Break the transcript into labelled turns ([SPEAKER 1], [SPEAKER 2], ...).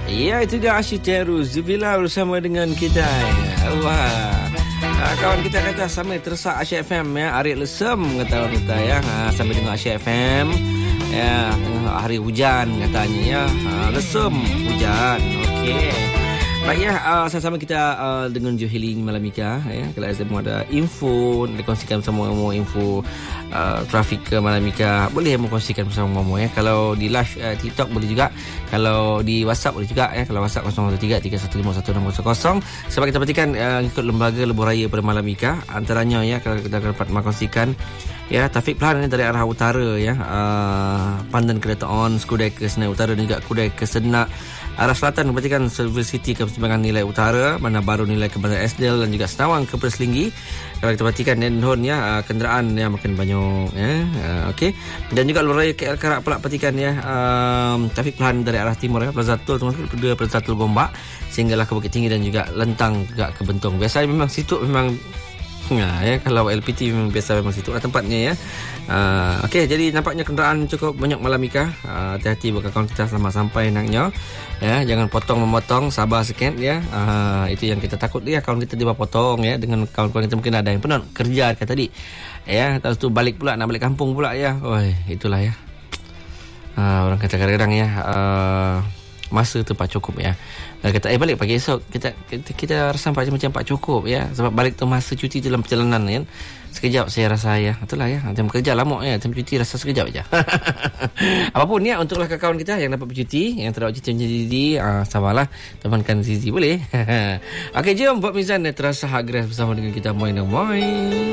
[SPEAKER 1] Ya, itu dia Asyik Terus Zubila bersama dengan kita. Wah, kawan kita kata sambil tersak Asyik FM ya. Arik lesem kata orang kita ya. Sambil dengar Asyik FM ya, tengah hari hujan katanya ya. Lesem hujan. Okey. Baik ya, sama-sama kita dengan Joheli Malamika ya. Kalau ada ada info, dikongsikan bersama kamu info trafik ke Malamika, boleh mengkongsikan bersama kamu ya. Kalau di live TikTok boleh juga. Kalau di WhatsApp boleh juga ya. Kalau WhatsApp 013-3151-600. Sebab kita perhatikan ikut lembaga lebuh raya pada Malamika, antaranya ya kalau kita dapat mengkongsikan ya, trafik perlahan dari arah utara ya, Pandan Kereta On, Skudai ke Senai Utara dan juga Kudai ke Senak. Arah selatan perhatikan Silver City ke Persimpangan Nilai Utara, Bandar Baru Nilai ke Bandar Esdale dan juga Senawang ke Perselinggi. Kalau kita perhatikan Nenhon ya, kenderaan yang makin banyak ya. Okey. Dan juga luar raya KL Karak pula perhatikan ya, trafik perlahan dari arah timur ya, Plaza Tol Plaza Tol Gombak sehinggalah ke Bukit Tinggi dan juga Lentang juga ke Bentong. Biasanya memang situ memang ya, kalau LPT memang biasa memang situ lah tempatnya ya. Okey, jadi nampaknya kenderaan cukup banyak Malamika. Hati-hati buat kawan kita selamat sampai naknya ya, jangan potong memotong, sabar sikit ya. Itu yang kita takut dia, kawan kita dia potong ya, dengan kawan-kawan kita mungkin ada yang pernah kerja kata tadi ya, lepas tu balik pula, nak balik kampung pula ya. Oi, itulah ya. Orang kata kadang-kadang ya, masa tu pak cukup ya. Kata balik pagi esok kita rasa macam pak cukup ya, sebab balik tu masa cuti dalam perjalanan kan. Sekejap saya rasa ya. Itulah ya, macam kerja lama ya, macam cuti rasa sekejap aja. Apapun ya, untuklah kawan kita yang dapat bercuti, yang terdapat cuti macam Zizi, sabarlah, temankan Zizi boleh. Okey, jom buat Mizan terasa hagres bersama dengan kita Moin.